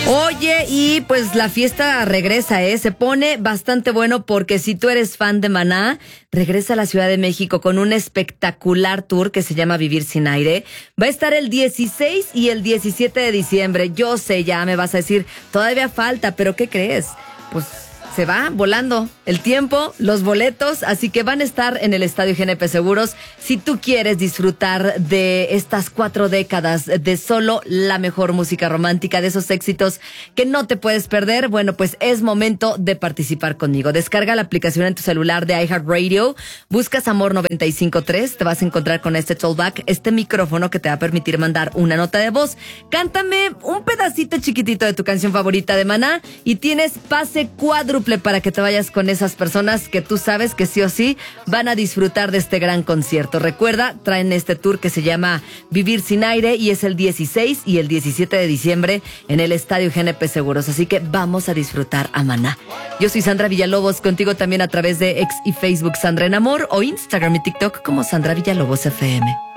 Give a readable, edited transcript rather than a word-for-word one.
Oye, y pues la fiesta regresa, se pone bastante bueno porque si tú eres fan de Maná, regresa a la Ciudad de México con un espectacular tour que se llama Vivir Sin Aire. Va a estar el 16 y el 17 de diciembre. Yo sé, ya me vas a decir, todavía falta, pero ¿qué crees? Pues se va volando el tiempo, los boletos, así que van a estar en el Estadio GNP Seguros. Si tú quieres disfrutar de estas 4 décadas de solo la mejor música romántica, de esos éxitos que no te puedes perder, bueno, pues es momento de participar conmigo. Descarga la aplicación en tu celular de iHeartRadio, buscas Amor 95.3, te vas a encontrar con este tollback, este micrófono que te va a permitir mandar una nota de voz. Cántame un pedacito chiquitito de tu canción favorita de Maná y tienes pase cuádruple para que te vayas con esas personas que tú sabes que sí o sí van a disfrutar de este gran concierto. Recuerda, traen este tour que se llama Vivir Sin Aire y es el 16 y el 17 de diciembre en el Estadio GNP Seguros. Así que vamos a disfrutar a Maná. Yo soy Sandra Villalobos, contigo también a través de X y Facebook Sandra en Amor o Instagram y TikTok como Sandra Villalobos FM.